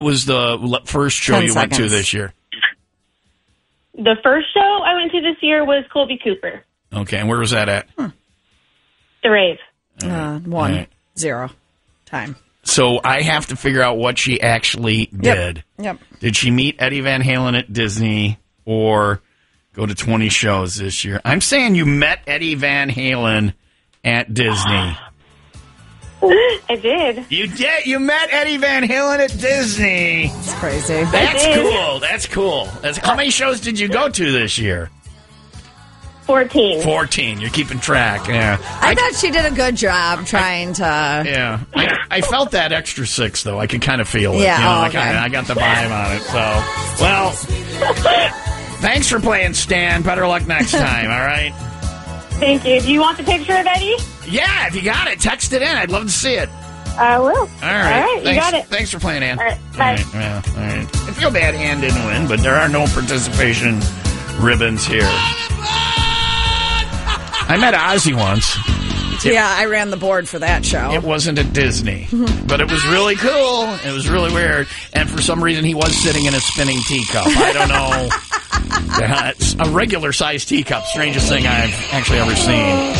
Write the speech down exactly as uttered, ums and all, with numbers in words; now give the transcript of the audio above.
was the l- first show Ten you went to seconds. this year? The first show I went to this year was Colby Cooper, Okay, and where was that at? the rave. Uh, one, Right. zero, time. So I have to figure out what she actually did. Yep. Did she meet Eddie Van Halen at Disney or go to twenty shows this year? I'm saying you met Eddie Van Halen at Disney. I did. You did. You met Eddie Van Halen at Disney. It's crazy. That's did. cool. That's cool. That's, how many shows did you go to this year? fourteen. fourteen. You're keeping track. Yeah. I thought she did a good job trying to. Yeah. I, I felt that extra six, though. I could kind of feel it. Yeah, You know, oh, I, okay. kinda, I got the vibe on it. So, well, thanks for playing, Stan. Better luck next time, all right? Thank you. Do you want the picture of Eddie? Yeah, if you got it, text it in. I'd love to see it. I will. All right. All right, you Thanks, got it. Thanks for playing, Ann. All right, All bye. right, yeah, all right. I feel bad Ann didn't win, but there are no participation ribbons here. I met Ozzy once. Yeah, I ran the board for that show. It wasn't at Disney, but it was really cool. It was really weird. And for some reason, he was sitting in a spinning teacup. I don't know. It's a regular-sized teacup. Strangest thing I've actually ever seen.